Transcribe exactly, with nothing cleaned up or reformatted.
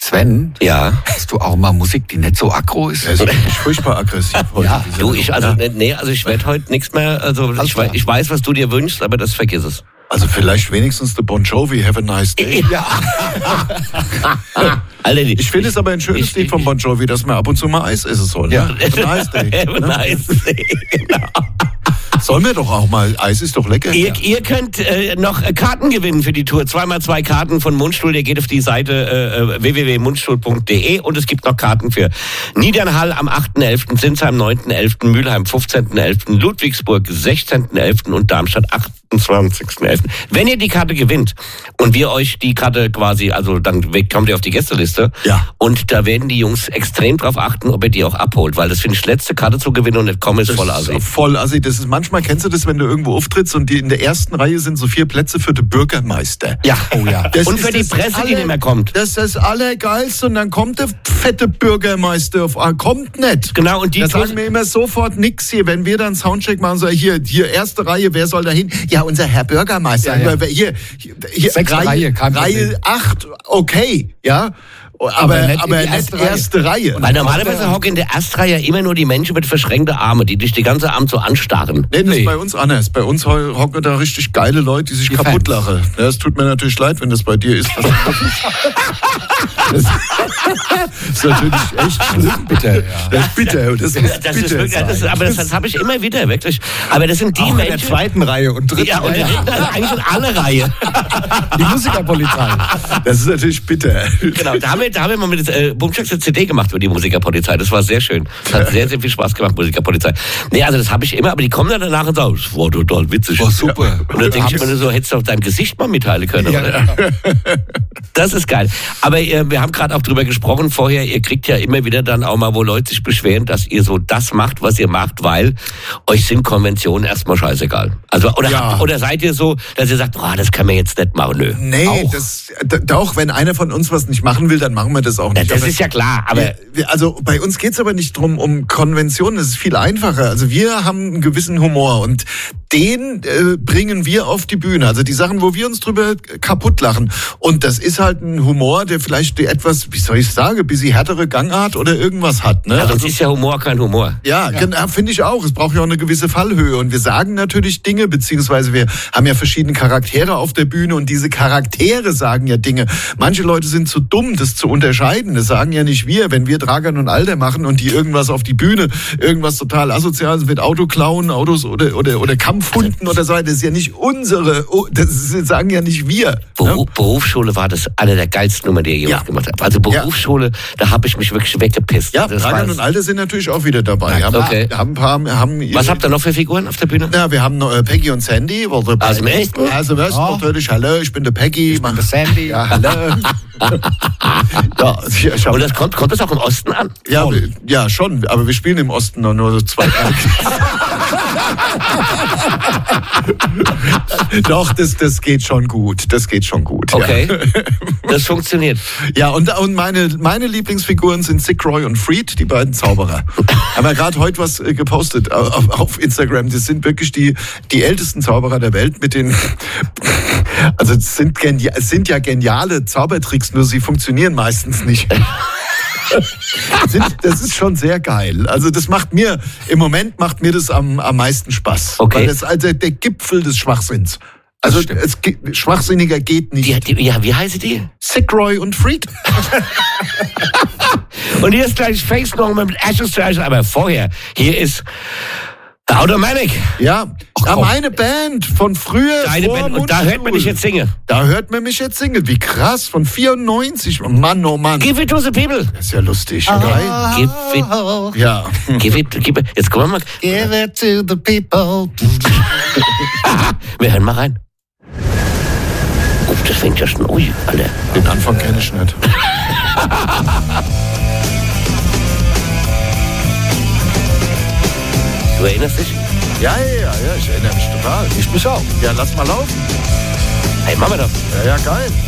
Sven? Ja. Hast du auch mal Musik, die nicht so aggro ist? Er ist wirklich furchtbar aggressiv heute. Ja. Du, ich, also, Ja. nee, also ich werde heute nichts mehr, also ich, klar. wei- ich weiß, was du dir wünschst, aber das vergiss es. Also vielleicht wenigstens der Bon Jovi, Have a Nice Day. Ja. Alter, die, Ich finde es aber ein schönes ich- Lied von Bon Jovi, dass man ab und zu mal Eis essen soll. Ja. Ne? Have a Nice Day. Have a nice day. Genau. Sollen wir doch auch mal, Eis ist doch lecker. Ihr, ihr könnt äh, noch äh, Karten gewinnen für die Tour. Zweimal zwei Karten von Mundstuhl. Ihr geht auf die Seite äh, w w w punkt mundstuhl punkt d e und es gibt noch Karten für Niedernhall am achten elften, Sinsheim neunten elften, Mülheim fünfzehnten elften, Ludwigsburg sechzehnten elften und Darmstadt achtundzwanzigsten elften. Wenn ihr die Karte gewinnt und wir euch die Karte quasi, also dann kommt ihr auf die Gästeliste Ja. und da werden die Jungs extrem drauf achten, ob ihr die auch abholt, weil das finde ich, letzte Karte zu gewinnen und nicht kommen ist voll assi. Voll assi. Das ist manchmal, kennst du das, wenn du irgendwo auftrittst und die in der ersten Reihe sind so vier Plätze für den Bürgermeister. Ja, Oh ja. Das und ist für die das Presse, die aller- nicht mehr kommt. Das ist das Allergeilste und dann kommt der fette Bürgermeister auf, ah, kommt nicht. Genau, und die Da sagen Tour- wir immer sofort nix hier, wenn wir dann Soundcheck machen, so hier, hier erste Reihe, wer soll da hin? Ja, unser Herr Bürgermeister. Ja, ja. Hier, hier, hier Sechste Reihe, kein Problem. Reihe acht, okay, ja. Aber, Aber aber nicht nicht, in die erste, erste erste Reihe. Weil normalerweise hocken in der Erstreihe immer nur die Menschen mit verschränkten Armen, die dich die ganze Abend so anstarren. Nee, das Nee. ist bei uns anders. Bei uns ho- hocken da richtig geile Leute, die sich Die kaputt Fans. lachen. Ja, es tut mir natürlich leid, wenn das bei dir ist. Das ist natürlich echt schlimm. Bitte, ja. Das ist bitter. Das ist Das ist bitter. wirklich, das ist, aber das, das habe ich immer wieder, wirklich. Aber das sind die Auch in der Menschen... zweiten Reihe und dritten Ja, und Reihe. also eigentlich in alle Reihe. Die Musikerpolizei. Das ist natürlich bitter. Genau, da haben wir, da haben wir mal mit äh, Bumschacks eine C D gemacht über die Musikerpolizei. Das war sehr schön. Das hat sehr, sehr viel Spaß gemacht, Musikerpolizei. Nee, also das habe ich immer, aber die kommen dann danach und sagen, das war total witzig. Oh, super. Und dann denke ich mir nur so, hättest du auch dein Gesicht mal mitteilen können. Ja, Oder? Das ist geil. Aber äh, wir haben gerade auch drüber gesprochen vorher, ihr kriegt ja immer wieder dann auch mal, wo Leute sich beschweren, dass ihr so das macht, was ihr macht, weil euch sind Konventionen erstmal scheißegal. Also, oder, Ja. habt, oder seid ihr so, dass ihr sagt, oh, das kann man jetzt nicht machen, nö. Nee, Auch. das, d- doch, wenn einer von uns was nicht machen will, dann machen wir das auch Ja, nicht. das Aber ist ja klar, aber... wir, wir, also bei uns geht's aber nicht drum um Konventionen, es ist viel einfacher. Also wir haben einen gewissen Humor und den äh, bringen wir auf die Bühne. Also die Sachen, wo wir uns drüber kaputt lachen. Und das ist halt ein Humor, der vielleicht die etwas, wie soll ich sagen, ein bisschen härtere Gangart oder irgendwas hat. Ne? Also, sonst ist ja Humor kein Humor. Ja, genau, finde ich auch. Es braucht ja auch eine gewisse Fallhöhe. Und wir sagen natürlich Dinge, beziehungsweise wir haben ja verschiedene Charaktere auf der Bühne und diese Charaktere sagen ja Dinge. Manche Leute sind zu dumm, das zu unterscheiden. Das sagen ja nicht wir. Wenn wir Dragan und Alter machen und die irgendwas auf die Bühne, irgendwas total Asoziales mit Auto klauen, Autos oder, oder, oder Kampfhunden oder so, das ist ja nicht unsere, das ist, sagen ja nicht wir. Beru Berufsschule war das eine der geilsten Nummern, die ihr jemals Ja. gemacht habt. Also Berufsschule, da habe ich mich wirklich weggepisst. Ja, das Dragan war- und Alter sind natürlich auch wieder dabei. Haben, okay. haben ein paar, haben Was habt ihr noch für Figuren auf der Bühne? Ja, wir haben noch äh, Peggy und Sandy. Oder Aus dem Echten? Also was Ja. natürlich. Hallo, ich bin der Peggy. Ich bin der Sandy. Ja, hallo. ja, ich, ich hab, Und das kommt, kommt das auch im Osten an? ja, wir, ja, schon. Aber wir spielen im Osten noch nur so zwei Tage. Doch, das, das geht schon gut. Das geht schon gut. Okay. Ja, Das funktioniert. ja und, und meine, meine Lieblingsfiguren sind Sick Roy und Freed, die beiden Zauberer. Haben wir gerade heute was äh, gepostet auf, auf Instagram. Das sind wirklich die, die ältesten Zauberer der Welt mit den, also es sind, genia- es sind ja geniale Zaubertricks, nur sie funktionieren meistens nicht. Sind- Das ist schon sehr geil. Also das macht mir, im Moment macht mir das am, am meisten Spaß. Okay. Weil das ist also der Gipfel des Schwachsinns. Also stimmt. es, ge- schwachsinniger geht nicht. Die, die, ja, wie heißen die? Sick Roy und Freed. Und hier ist gleich Face noch mit Ashes to Ashes, aber vorher, hier ist The Automatic. Ja, ja komm. meine Band von früher. Deine vor Band. Und da hört man dich jetzt singen. Da hört man mich jetzt singen. Wie krass, von vierundneunzig. Mann, oh Mann. Give it to the people. Das ist ja lustig. Ah. Geil. Give it, Ja. give it, give it. Jetzt kommen wir mal. Give it to the people. Wir hören mal rein. Oh, das fängt ja schon. Ui, Alter. Den Anfang kenne ich nicht. Du erinnerst dich? Ja, ja, ja, ich erinnere mich total. Ich mich auch. Ja, lass mal laufen. Hey, machen wir doch. Ja, ja, geil.